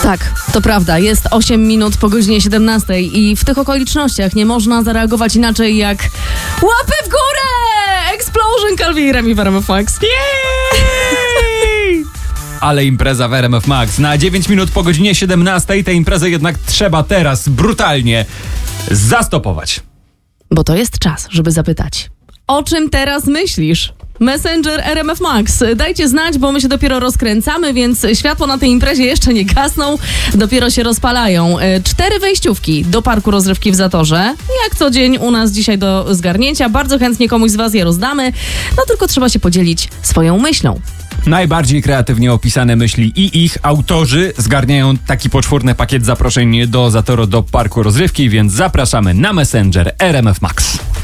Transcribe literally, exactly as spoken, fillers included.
Tak, to prawda. Jest osiem minut po godzinie siedemnastej i w tych okolicznościach nie można zareagować inaczej jak łapy w górę! Explosion Calvin i Remi w R M F Max. Ale impreza w R M F Max. Na dziewięć minut po godzinie siedemnastej tę imprezę jednak trzeba teraz brutalnie zastopować. Bo to jest czas, żeby zapytać, o czym teraz myślisz? Messenger R M F Max. Dajcie znać, bo my się dopiero rozkręcamy, więc światło na tej imprezie jeszcze nie gasną, dopiero się rozpalają. Cztery wejściówki do parku rozrywki w Zatorze. Jak co dzień u nas dzisiaj do zgarnięcia. Bardzo chętnie komuś z was je rozdamy. No tylko trzeba się podzielić swoją myślą. Najbardziej kreatywnie opisane myśli i ich autorzy zgarniają taki poczwórny pakiet zaproszeń do Zatoru do parku rozrywki, więc zapraszamy na Messenger R M F Max.